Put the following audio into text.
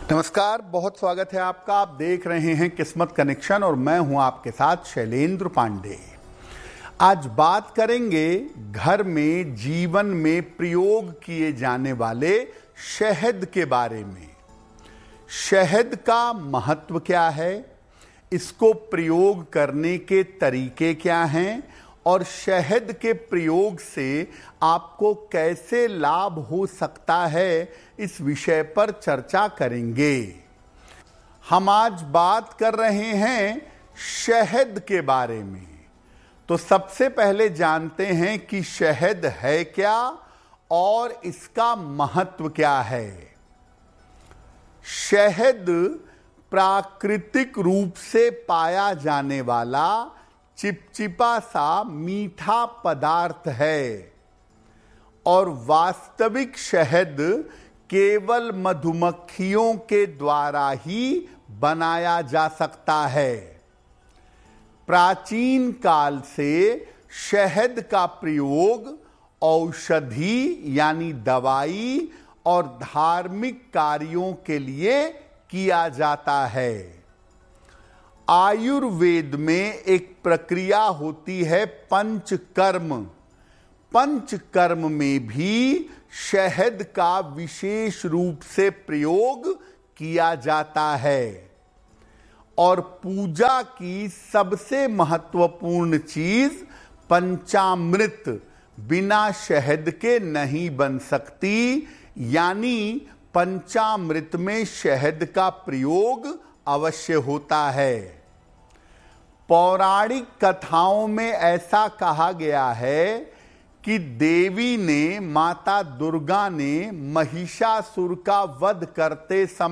नमस्कार, बहुत स्वागत है आपका। आप देख रहे हैं किस्मत कनेक्शन और मैं हूं आपके साथ शैलेंद्र पांडे। आज बात करेंगे घर में जीवन में प्रयोग किए जाने वाले शहद के बारे में। शहद का महत्व क्या है, इसको प्रयोग करने के तरीके क्या हैं और शहद के प्रयोग से आपको कैसे लाभ हो सकता है, इस विषय पर चर्चा करेंगे। हम आज बात कर रहे हैं शहद के बारे में। तो सबसे पहले जानते हैं कि शहद है क्या और इसका महत्व क्या है। शहद प्राकृतिक रूप से पाया जाने वाला चिपचिपा सा मीठा पदार्थ है और वास्तविक शहद केवल मधुमक्खियों के द्वारा ही बनाया जा सकता है। प्राचीन काल से शहद का प्रयोग औषधि यानी दवाई और धार्मिक कार्यों के लिए किया जाता है। आयुर्वेद में एक प्रक्रिया होती है पंचकर्म। पंचकर्म में भी शहद का विशेष रूप से प्रयोग किया जाता है और पूजा की सबसे महत्वपूर्ण चीज पंचामृत बिना शहद के नहीं बन सकती, यानी पंचामृत में शहद का प्रयोग अवश्य होता है। पौराणिक कथाओं में ऐसा कहा गया है कि देवी ने, माता दुर्गा ने महिषासुर का वध करते समय